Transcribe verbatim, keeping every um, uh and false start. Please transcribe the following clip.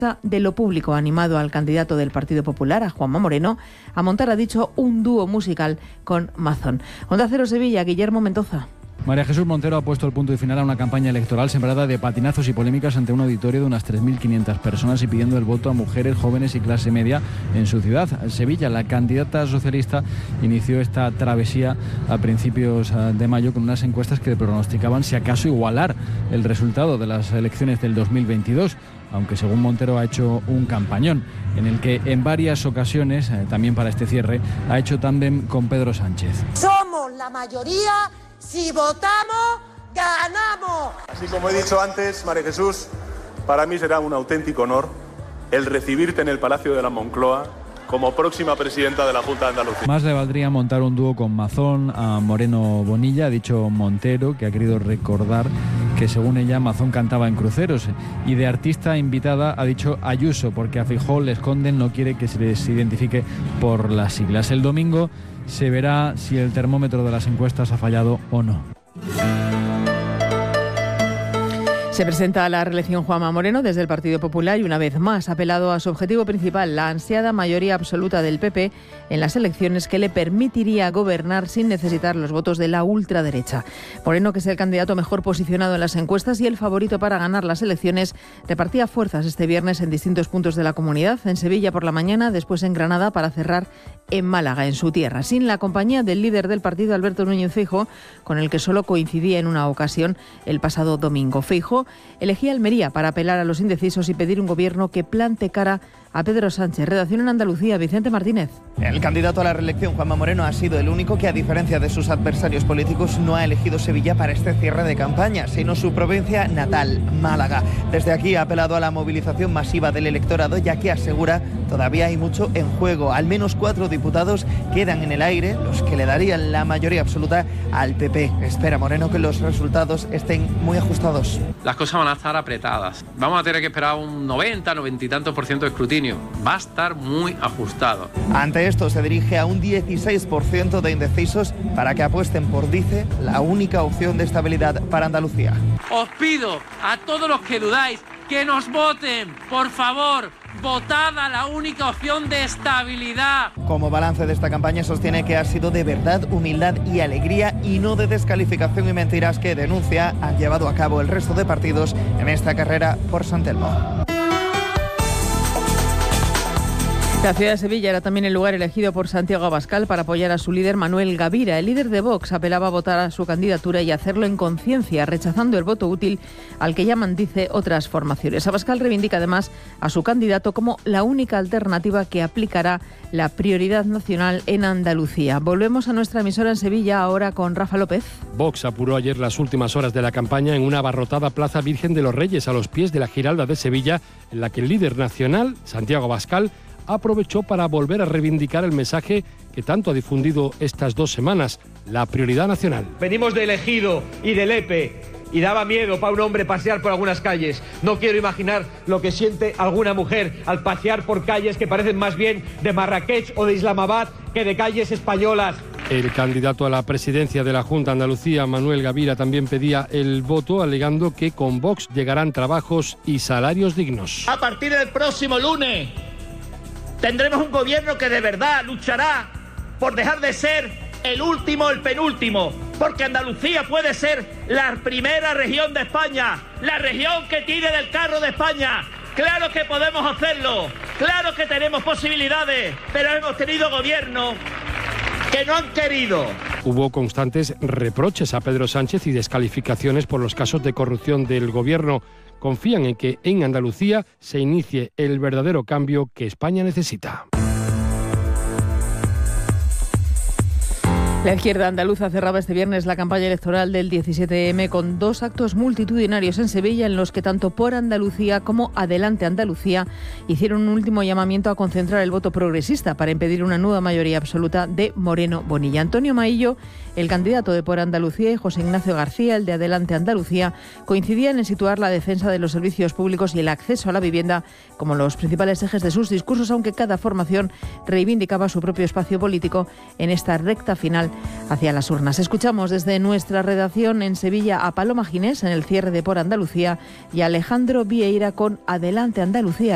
de lo público ha animado al candidato del Partido Popular, a Juanma Moreno, a montar, ha dicho, un dúo musical con Mazón. Onda Cero Sevilla, Guillermo Mendoza. María Jesús Montero ha puesto el punto y final a una campaña electoral sembrada de patinazos y polémicas ante un auditorio de unas tres mil quinientas personas y pidiendo el voto a mujeres, jóvenes y clase media en su ciudad. Sevilla, la candidata socialista, inició esta travesía a principios de mayo con unas encuestas que pronosticaban si acaso igualar el resultado de las elecciones del dos mil veintidós. Aunque según Montero ha hecho un campañón en el que en varias ocasiones, eh, también para este cierre, ha hecho tándem con Pedro Sánchez. Somos la mayoría, si votamos, ganamos. Así como he dicho antes, María Jesús, para mí será un auténtico honor el recibirte en el Palacio de la Moncloa como próxima presidenta de la Junta de Andalucía. Más le valdría montar un dúo con Mazón a Moreno Bonilla, ha dicho Montero, que ha querido recordar que según ella Mazón cantaba en cruceros, y de artista invitada ha dicho Ayuso, porque a Feijóo le esconden, no quiere que se les identifique por las siglas. El domingo se verá si el termómetro de las encuestas ha fallado o no. Se presenta a la reelección Juanma Moreno desde el Partido Popular y una vez más ha apelado a su objetivo principal, la ansiada mayoría absoluta del P P en las elecciones que le permitiría gobernar sin necesitar los votos de la ultraderecha. Moreno, que es el candidato mejor posicionado en las encuestas y el favorito para ganar las elecciones, repartía fuerzas este viernes en distintos puntos de la comunidad, en Sevilla por la mañana, después en Granada para cerrar en Málaga, en su tierra, sin la compañía del líder del partido, Alberto Núñez Feijóo, con el que solo coincidía en una ocasión el pasado domingo. Feijóo elegía Almería para apelar a los indecisos y pedir un gobierno que plante cara a Pedro Sánchez. Redacción en Andalucía, Vicente Martínez. El candidato a la reelección, Juanma Moreno, ha sido el único que, a diferencia de sus adversarios políticos, no ha elegido Sevilla para este cierre de campaña, sino su provincia natal, Málaga. Desde aquí ha apelado a la movilización masiva del electorado, ya que asegura todavía hay mucho en juego. Al menos cuatro diputados quedan en el aire, los que le darían la mayoría absoluta al P P. Espera Moreno que los resultados estén muy ajustados. Las cosas van a estar apretadas. Vamos a tener que esperar un noventa, noventa y tantos por ciento de escrutinio. Va a estar muy ajustado. Ante esto se dirige a un dieciséis por ciento de indecisos para que apuesten por, dice, la única opción de estabilidad para Andalucía. Os pido a todos los que dudáis que nos voten, por favor. Votad a la única opción de estabilidad. Como balance de esta campaña sostiene que ha sido de verdad, humildad y alegría y no de descalificación y mentiras que denuncia han llevado a cabo el resto de partidos en esta carrera por San Telmo. La ciudad de Sevilla era también el lugar elegido por Santiago Abascal para apoyar a su líder Manuel Gavira. El líder de Vox apelaba a votar a su candidatura y hacerlo en conciencia, rechazando el voto útil al que llaman, dice, otras formaciones. Abascal reivindica además a su candidato como la única alternativa que aplicará la prioridad nacional en Andalucía. Volvemos a nuestra emisora en Sevilla ahora con Rafa López. Vox apuró ayer las últimas horas de la campaña en una abarrotada Plaza Virgen de los Reyes a los pies de la Giralda de Sevilla, en la que el líder nacional, Santiago Abascal, aprovechó para volver a reivindicar el mensaje que tanto ha difundido estas dos semanas, la prioridad nacional. Venimos de Ejido y de Lepe y daba miedo para un hombre pasear por algunas calles. No quiero imaginar lo que siente alguna mujer al pasear por calles que parecen más bien de Marrakech o de Islamabad que de calles españolas. El candidato a la presidencia de la Junta de Andalucía, Manuel Gavira, también pedía el voto, alegando que con Vox llegarán trabajos y salarios dignos. A partir del próximo lunes tendremos un gobierno que de verdad luchará por dejar de ser el último, el penúltimo, porque Andalucía puede ser la primera región de España, la región que tire del carro de España. Claro que podemos hacerlo, claro que tenemos posibilidades, pero hemos tenido gobiernos que no han querido. Hubo constantes reproches a Pedro Sánchez y descalificaciones por los casos de corrupción del gobierno. Confían en que en Andalucía se inicie el verdadero cambio que España necesita. La izquierda andaluza cerraba este viernes la campaña electoral del diecisiete eme con dos actos multitudinarios en Sevilla en los que tanto Por Andalucía como Adelante Andalucía hicieron un último llamamiento a concentrar el voto progresista para impedir una nueva mayoría absoluta de Moreno Bonilla. Antonio Maillo, el candidato de Por Andalucía, y José Ignacio García, el de Adelante Andalucía, coincidían en situar la defensa de los servicios públicos y el acceso a la vivienda como los principales ejes de sus discursos, aunque cada formación reivindicaba su propio espacio político en esta recta final hacia las urnas. Escuchamos desde nuestra redacción en Sevilla a Paloma Ginés en el cierre de Por Andalucía y a Alejandro Vieira con Adelante Andalucía.